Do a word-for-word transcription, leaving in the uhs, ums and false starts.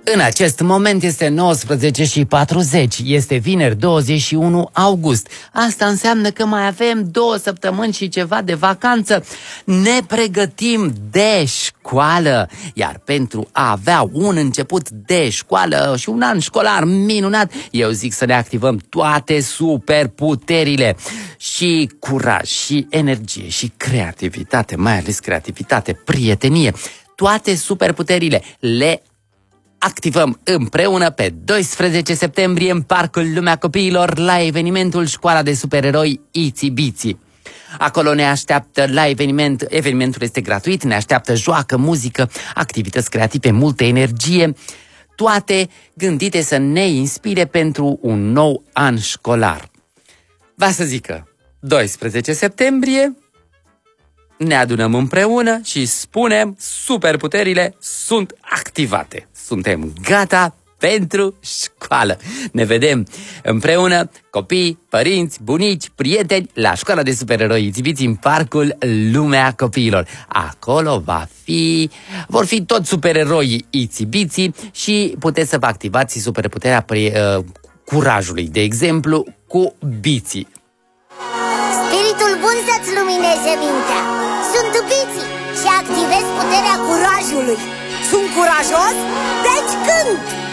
În acest moment este nouăsprezece și patruzeci, este vineri douăzeci și unu august. Asta înseamnă că mai avem două săptămâni și ceva de vacanță. Ne pregătim de școală, iar pentru a avea un început de școală și un an școlar minunat, eu zic să ne activăm toate superputerile. Și curaj, și energie, și creativitate, mai ales creativitate, prietenie, toate superputerile le activăm împreună pe doisprezece septembrie în Parcul Lumea Copiilor la evenimentul Școala de Supereroi Itsy Bitsy. Acolo ne așteaptă la eveniment, evenimentul este gratuit, ne așteaptă joacă, muzică, activități creative, multă energie, toate gândite să ne inspire pentru un nou an școlar. Va să zică, doisprezece septembrie, ne adunăm împreună și spunem superputerile sunt activate. Suntem gata pentru școală. Ne vedem împreună, copii, părinți, bunici, prieteni, la Școala de Supereroi Itsy Bitsy în Parcul Lumea Copiilor. Acolo va fi, vor fi toți supereroii Itsy Bitsy și puteți să vă activați superputerea uh, curajului, de exemplu, cu Bitsy. Spiritul bun să-ți lumineze mintea. Sunt Bitsy și activez puterea curajului. Sunt curajos, deci cânt!